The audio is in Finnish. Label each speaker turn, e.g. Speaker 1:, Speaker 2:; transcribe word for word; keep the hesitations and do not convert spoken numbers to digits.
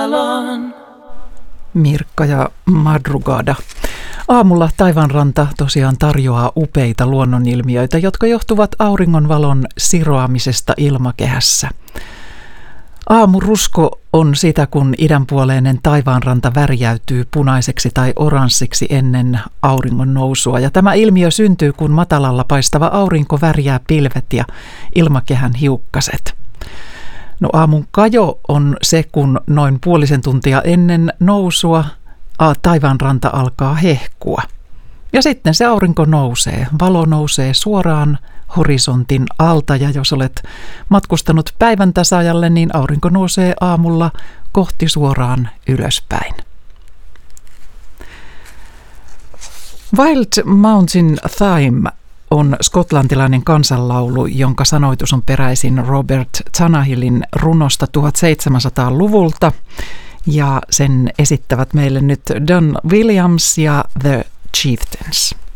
Speaker 1: Valon.
Speaker 2: Mirkka ja Madrugada. Aamulla taivaanranta tosiaan tarjoaa upeita luonnonilmiöitä, jotka johtuvat auringonvalon siroamisesta ilmakehässä. Aamurusko on sitä, kun idänpuoleinen taivaanranta värjäytyy punaiseksi tai oranssiksi ennen auringon nousua. Ja tämä ilmiö syntyy, kun matalalla paistava aurinko värjää pilvet ja ilmakehän hiukkaset. No aamun kajo on se, kun noin puolisen tuntia ennen nousua taivaanranta alkaa hehkua. Ja sitten se aurinko nousee. Valo nousee suoraan horisontin alta, ja jos olet matkustanut päivän tasaajalle, niin aurinko nousee aamulla kohti suoraan ylöspäin. Wild Mountain Thyme on skotlantilainen kansanlaulu, jonka sanoitus on peräisin Robert Tanahillin runosta tuhatseitsemänsataaluvulta, ja sen esittävät meille nyt Don Williams ja The Chieftains.